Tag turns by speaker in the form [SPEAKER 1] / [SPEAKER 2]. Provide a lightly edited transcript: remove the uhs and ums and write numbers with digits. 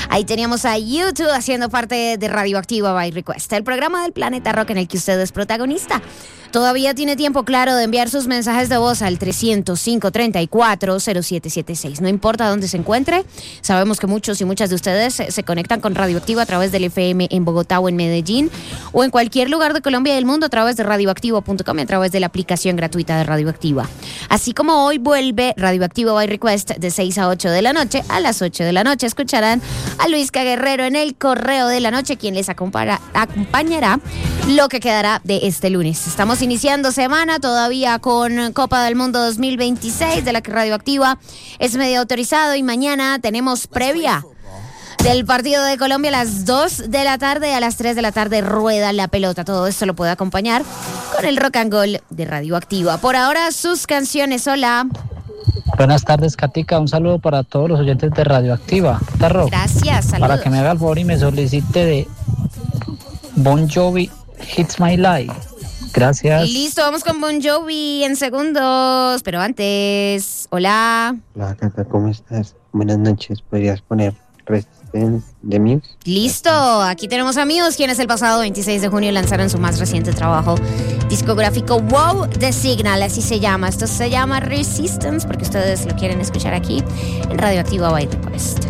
[SPEAKER 1] Ahí teníamos a YouTube haciendo parte de Radioactiva by Request, el programa del Planeta Rock en el que usted es protagonista. Todavía tiene tiempo, claro, de enviar sus mensajes de voz al 305-34-0776. No importa dónde se encuentre, sabemos que muchos y muchas de ustedes se conectan con Radioactiva a través del FM en Bogotá o en Medellín, o en cualquier lugar de Colombia y del mundo a través de radioactivo.com y a través de la aplicación gratuita de Radioactiva. Así como hoy vuelve Radioactiva by Request de 6 a 8 de la noche. A las 8 de la noche escucharán a Luisca Guerrero en el Correo de la Noche, quien les acompañará lo que quedará de este lunes. Estamos iniciando semana todavía con Copa del Mundo 2026, de la que Radioactiva es medio autorizado, y mañana tenemos previa del partido de Colombia a las 2 de la tarde. A las 3 de la tarde rueda la pelota. Todo esto lo puede acompañar con el Rock and Roll de Radioactiva. Por ahora, sus canciones. Hola.
[SPEAKER 2] Buenas tardes, Katica. Un saludo para todos los oyentes de Radioactiva.
[SPEAKER 1] Gracias, saludos.
[SPEAKER 2] Para que me haga el favor y me solicite de Bon Jovi, It's My Life. Gracias.
[SPEAKER 1] Listo, vamos con Bon Jovi en segundos, pero antes, hola.
[SPEAKER 3] Hola, Cata, ¿cómo estás? Buenas noches. ¿Podrías poner Resistance de Muse?
[SPEAKER 1] Listo, aquí tenemos a Muse, quienes el pasado 26 de junio lanzaron su más reciente trabajo discográfico, Wow, The Signal, así se llama. Esto se llama Resistance, porque ustedes lo quieren escuchar aquí en Radioactiva by Request.